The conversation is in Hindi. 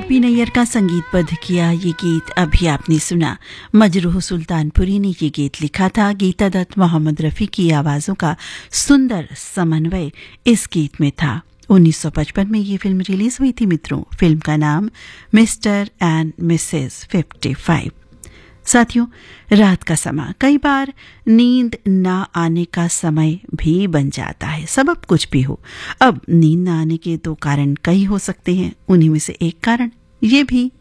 पी नैयर का संगीतबद्ध किया ये गीत अभी आपने सुना। मजरूह सुल्तानपुरी ने ये गीत लिखा था। गीता दत्त, मोहम्मद रफ़ी की आवाज़ों का सुंदर समन्वय इस गीत में था। 1955 में ये फिल्म रिलीज हुई थी मित्रों। फिल्म का नाम मिस्टर एंड मिसेस 55। साथियों, रात का समय कई बार नींद ना आने का समय भी बन जाता है, सबब कुछ भी हो। अब नींद ना आने के दो कारण कई हो सकते हैं, उन्हीं में से एक कारण ये भी